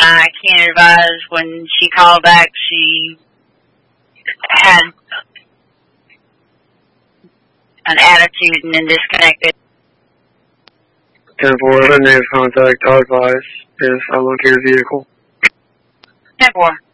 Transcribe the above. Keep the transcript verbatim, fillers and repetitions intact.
I can't advise. When she called back, she had an attitude and then disconnected. ten four, I didn't have contact. I'll advise if I look your vehicle. ten four.